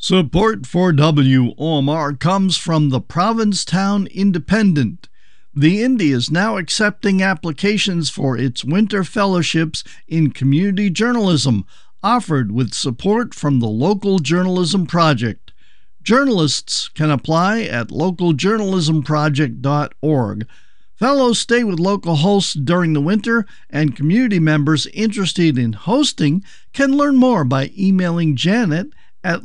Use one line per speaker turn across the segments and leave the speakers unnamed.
Support for WOMR comes from the Provincetown Independent. The Indy is now accepting applications for its winter fellowships in community journalism, offered with support from the Local Journalism Project. Journalists can apply at localjournalismproject.org. Fellows stay with local hosts during the winter, and community members interested in hosting can learn more by emailing Janet at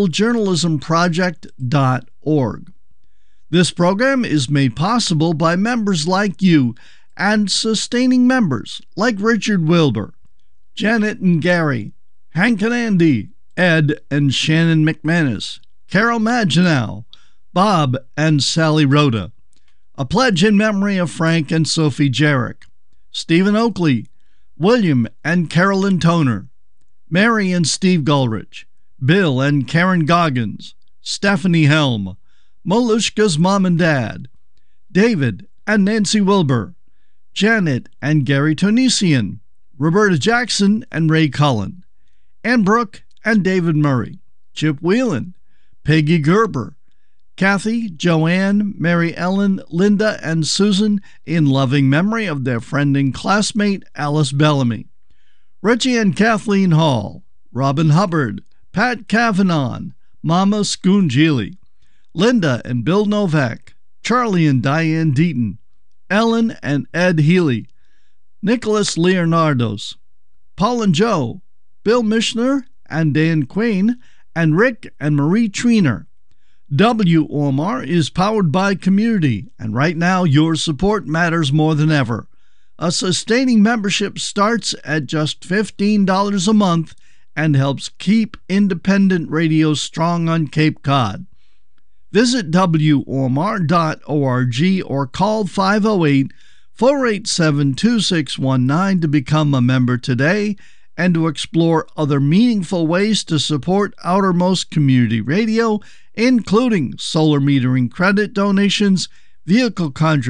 localjournalismproject.org. This program is made possible by members like you and sustaining members like Richard Wilbur, Janet and Gary, Hank and Andy, Ed and Shannon McManus, Carol Maginow, Bob and Sally Rhoda. A pledge in memory of Frank and Sophie Jarek, Stephen Oakley, William and Carolyn Toner, Mary and Steve Gulrich, Bill and Karen Goggins, Stephanie Helm, Malushka's mom and dad, David and Nancy Wilbur, Janet and Gary Tonesian, Roberta Jackson and Ray Cullen, Ann Brooke and David Murray, Chip Whelan, Peggy Gerber, Kathy, Joanne, Mary Ellen, Linda, and Susan, in loving memory of their friend and classmate Alice Bellamy, Richie and Kathleen Hall, Robin Hubbard, Pat Cavanon, Mama Schoongili, Linda and Bill Novak, Charlie and Diane Deaton, Ellen and Ed Healy, Nicholas Leonardos, Paul and Joe, Bill Mishner and Dan Quain, and Rick and Marie Triner. WOMR is powered by community, and right now your support matters more than ever. A sustaining membership starts at just $15 a month and helps keep independent radio strong on Cape Cod. Visit WOMR.org or call 508-487-2619 to become a member today and to explore other meaningful ways to support Outermost Community Radio, including solar metering credit donations, vehicle contributions,